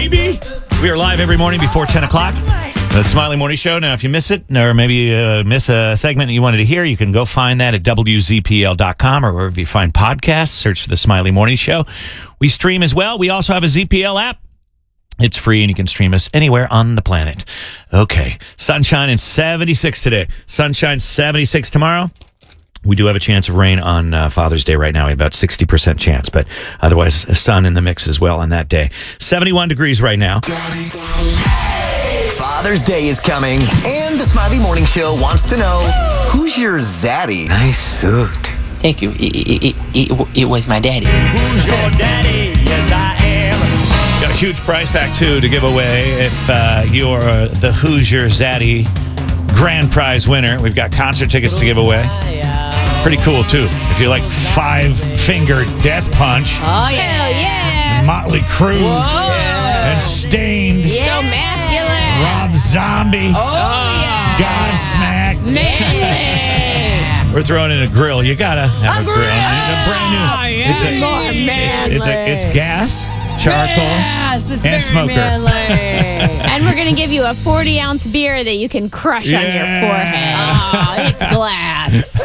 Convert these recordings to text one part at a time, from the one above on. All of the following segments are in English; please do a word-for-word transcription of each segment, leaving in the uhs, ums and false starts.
baby. We are live every morning before ten o'clock. The Smiley Morning Show. Now, if you miss it, or maybe uh, miss a segment you wanted to hear, you can go find that at W Z P L dot com or wherever you find podcasts. Search for the Smiley Morning Show. We stream as well. We also have a Z P L app. It's free, and you can stream us anywhere on the planet. Okay. Sunshine and seventy-six today. Sunshine, seventy-six tomorrow. We do have a chance of rain on uh, Father's Day right now. We have about sixty percent chance, but otherwise, sun in the mix as well on that day. seventy-one degrees right now. Father's Day is coming, and the Smiley Morning Show wants to know, who's your zaddy? Nice suit. Thank you. It, it, it, it, it was my daddy. Who's your daddy? Yes, I am. Got a huge prize pack, too, to give away if uh, you're uh, the Who's Your Zaddy grand prize winner. We've got concert tickets to give away. Pretty cool, too. If you like Five Finger Death Punch. Oh, yeah. yeah. Motley Crue. Whoa. And Stained. Yeah. So masculine. Rob Zombie. Oh, yeah. Godsmack. Manly. We're throwing in a grill. You gotta have a, A grill. grill. A brand new. Yeah. It's a, More it's, it's, a, it's gas, charcoal, yes, it's and very smoker. And we're going to give you a forty-ounce beer that you can crush Yeah. on your forehead. Oh, it's glass.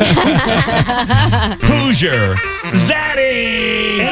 Hoosier Zaddy.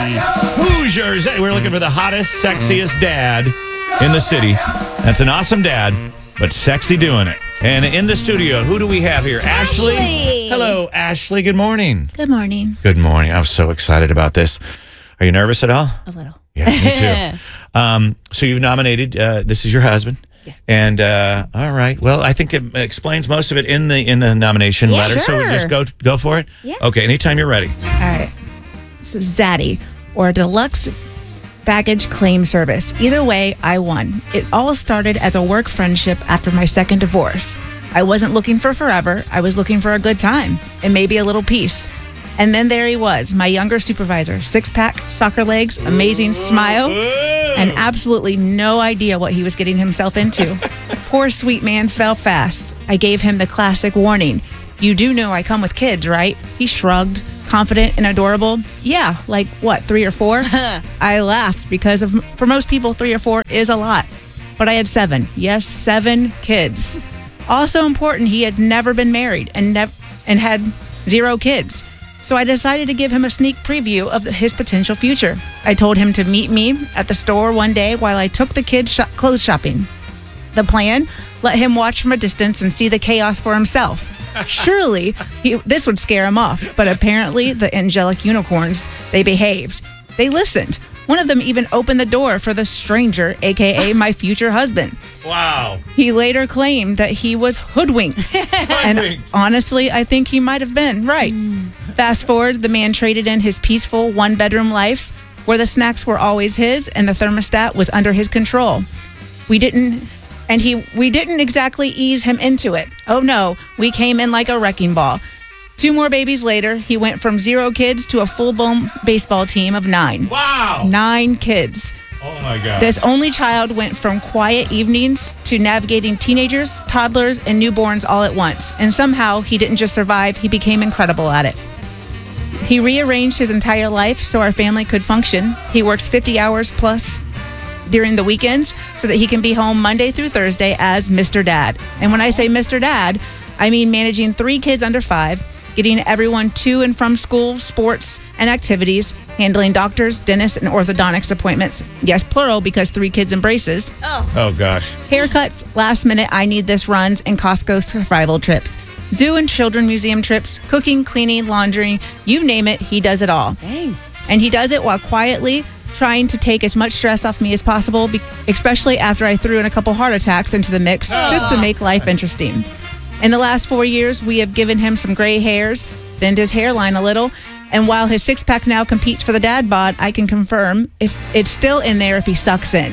Hoosier Zaddy. We're looking for the hottest, sexiest dad in the city. That's an awesome dad, but sexy doing it. And in the studio, who do we have here? Ashley. Ashley. Hello, Ashley. Good morning. Good morning. Good morning. I was so excited about this. Are you nervous at all? A little. Yeah, me too. um, so you've nominated, uh, this is your husband. Yeah. And, uh, all right. Well, I think it explains most of it in the in the nomination Yeah, letter. So we sure. just go go for it? Yeah. Okay, anytime you're ready. All right. So Zaddy, or Deluxe Baggage Claim Service. Either way, I won. It all started as a work friendship after my second divorce. I wasn't looking for forever. I was looking for a good time and maybe a little peace. And then there he was, my younger supervisor, six-pack, soccer legs, amazing smile, and absolutely no idea what he was getting himself into. Poor sweet man fell fast. I gave him the classic warning. You do know I come with kids, right? He shrugged, confident and adorable. Yeah, like what, three or four? I laughed because of, for most people, three or four is a lot. But I had seven. Yes, seven kids. Also important, he had never been married and nev- and had zero kids. So I decided to give him a sneak preview of his potential future. I told him to meet me at the store one day while I took the kids shop- clothes shopping. The plan? Let him watch from a distance and see the chaos for himself. Surely he, this would scare him off, but apparently the angelic unicorns, they behaved. They listened. One of them even opened the door for the stranger, a k a my future husband. Wow. He later claimed that he was hoodwinked. And Hoodwinked. honestly, I think he might have been right. Fast forward, the man traded in his peaceful one-bedroom life where the snacks were always his and the thermostat was under his control. We didn't... And he, we didn't exactly ease him into it. Oh no, we came in like a wrecking ball. Two more babies later, he went from zero kids to a full-blown baseball team of nine. Wow. Nine kids. Oh, my God. This only child went from quiet evenings to navigating teenagers, toddlers, and newborns all at once. And somehow, he didn't just survive, he became incredible at it. He rearranged his entire life so our family could function. He works fifty hours plus during the weekends so that he can be home Monday through Thursday as Mister Dad. And when I say Mister Dad, I mean managing three kids under five, getting everyone to and from school, sports, and activities, handling doctors, dentists, and orthodontics appointments. Yes, plural, because three kids and braces. Oh. Oh, gosh. Haircuts, last minute I need this runs, and Costco survival trips. Zoo and children museum trips, cooking, cleaning, laundry, you name it, he does it all. Dang. And he does it while quietly trying to take as much stress off me as possible, be- especially after I threw in a couple heart attacks into the mix, just to make life interesting. In the last four years, we have given him some gray hairs, thinned his hairline a little, and while his six-pack now competes for the dad bod, I can confirm if it's still in there if he sucks in.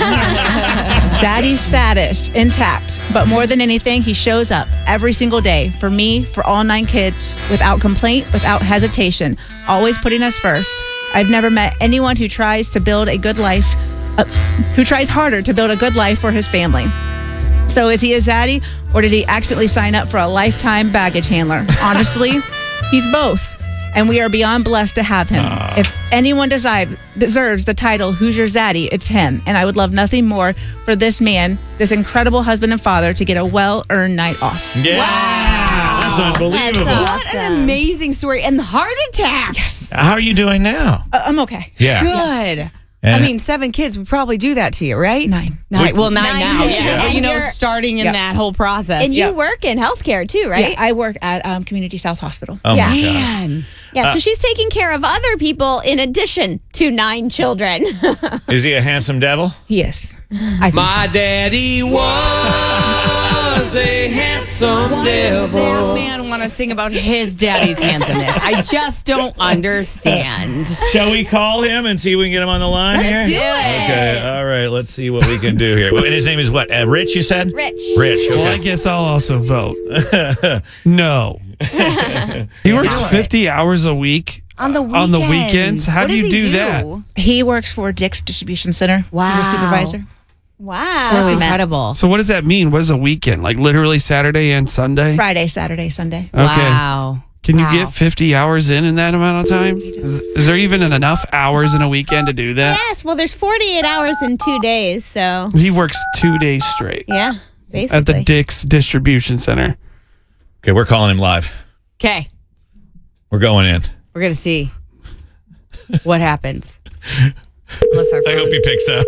Daddy's saddest, intact, but more than anything, he shows up every single day for me, for all nine kids, without complaint, without hesitation, always putting us first. I've never met anyone who tries to build a good life, uh, who tries harder to build a good life for his family. So is he a zaddy, or did he accidentally sign up for a lifetime baggage handler? Honestly, he's both. And we are beyond blessed to have him. Uh. If anyone desi- deserves the title, Who's Your Zaddy? It's him. And I would love nothing more for this man, this incredible husband and father, to get a well-earned night off. Yeah. That's unbelievable. That's What an awesome. amazing story. And heart attacks. How are you doing now? Uh, I'm okay. Yeah. Good. And- I mean, seven kids would probably do that to you, right? Nine. Nine. Well, nine, Nine now. kids. Yeah. Yeah. You know, You're- starting in Yep. that whole process. And you Yep. work in healthcare too, right? Yeah, I work at um, Community South Hospital. Oh Yeah. my gosh. Man. Yeah, so she's taking care of other people in addition to nine children. Is he a handsome devil? He is. I think My daddy was a handsome Why devil. does that man want to sing about his daddy's handsomeness? I just don't understand. Shall we call him and see if we can get him on the line Let's here? do it. Okay. All right. Let's see what we can do here. Well, and his name is what? Uh, Rich, you said? Rich. Rich. Well, I Okay. guess I'll also vote. No. He works fifty hours a week On the weekends. on the weekends. How What do you does he do, that? he works for Dick's Distribution Center. Wow. He's a supervisor. Wow. That's incredible. So what does that mean? What is a weekend? Like literally Saturday and Sunday? Friday, Saturday, Sunday. Okay. Wow. Can you Wow. get fifty hours in in that amount of time? Is, is there even enough hours in a weekend to do that? Yes, well, there's forty-eight hours in two days, so He works two days straight yeah, basically. at the Dick's Distribution Center. Okay, we're calling him live. Okay. We're going in. We're going to see what happens. Unless our I hope phone- he picks up.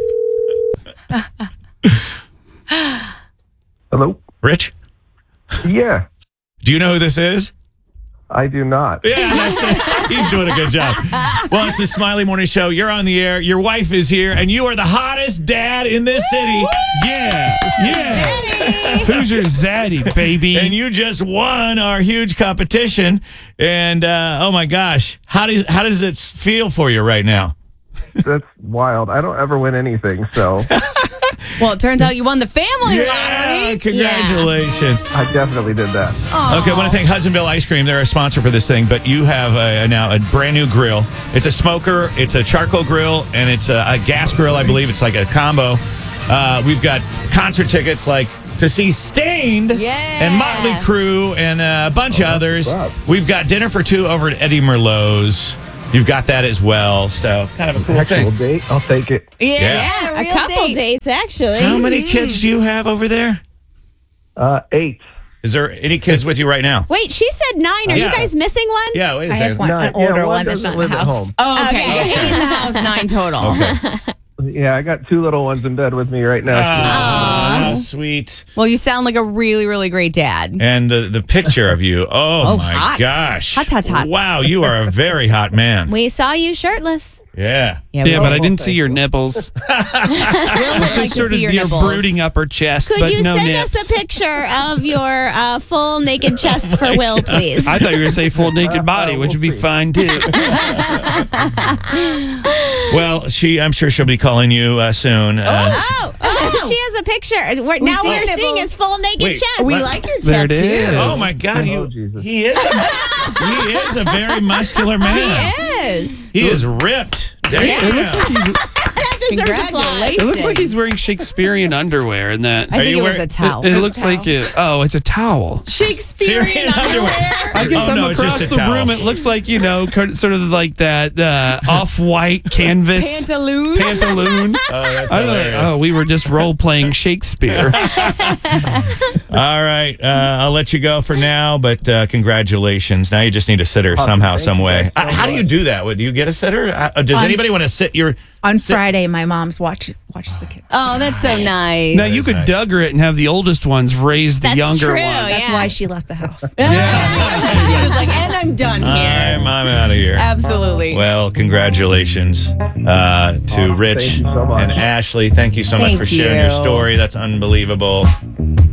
Hello? Rich, Yeah, do you know who this is? I do not. Yeah, that's it. He's doing a good job. Well, it's a Smiley Morning Show. You're on the air. Your wife is here, and you are the hottest dad in this city. Yeah. Yeah. Who's your zaddy, baby? And you just won our huge competition. And uh, oh my gosh, how does how does it feel for you right now? That's wild. I don't ever win anything, so Well, it turns out you won the family lottery. Congratulations. I definitely did that. Okay, I want to thank Hudsonville Ice Cream. They're a sponsor for this thing, but you have a, now a brand new grill. It's a smoker, it's a charcoal grill, and it's a, a gas grill, I believe. It's like a combo. Uh, we've got concert tickets like to see Stained Yeah. and Motley Crue and a bunch of others. what's up? We've got dinner for two over at Eddie Merlot's. You've got that as well. So kind of a cool Actual thing. date, I'll take it. Yeah. Yeah. a real couple date. dates, actually. How many kids do you have over there? Uh, eight. Is there any kids with you right now? Wait, she said nine. Are Yeah. you guys missing one? Yeah, wait a I second. have one, Nine. an older yeah, one one that's doesn't not in live the at house. home. Oh, okay. Okay. Eight in the house, nine total. Okay. Yeah, I got two little ones in bed with me right now. Ah, sweet. Well, you sound like a really, really great dad. And the, the picture of you. Oh, Oh, my hot. gosh. Hot, hot, hot. Wow, you are a very hot man. We saw you shirtless. Yeah. Yeah, Yeah, we'll, but I didn't see your nipples. we'll like to Just sort see of your your nipples. brooding upper chest, Could but you no send nips. us a picture of your uh, full naked chest for Will, please? I thought you were going to say full naked body, Uh, which would be we'll see. fine too. Well, she. I'm sure she'll be calling you uh, soon. Uh, oh, oh, she has a picture. We're, now see we're your seeing nipples. his full naked Wait. chest. We Let- like your There it tattoo. is. oh my God, you. Oh, Jesus. He is. A, he is a very muscular man. Yes. He is ripped. Damn. It looks like he's, That deserves applause. Congratulations. it looks like he's wearing Shakespearean underwear in that. I think you it was wearing- a towel. It, it looks like it. Oh, it's a towel. Shakespearean underwear. I guess Oh, I'm no, it's across just a the towel. room. It looks like, you know, co- sort of like that uh, off-white canvas Pantaloon. pantaloon. Oh, that's I thought, hilarious. oh, we were just role-playing Shakespeare. All right, uh, I'll let you go for now, but uh, congratulations. Now you just need a sitter somehow, thank some you way. guys so Uh, How do you much. do that? Would you get a sitter? Uh, does On- anybody want to sit your? On Friday, my mom's watch watches the kids. Oh, that's so nice. Now, you could nice. Duggar it and have the oldest ones raise the That's younger true. ones. That's Yeah. why she left the house. she was like, and I'm done here. I'm, I'm out of here. Absolutely. Well, congratulations uh, to Oh, Rich thank you so much. and Ashley. Thank you so much Thank for sharing your you. story. That's unbelievable.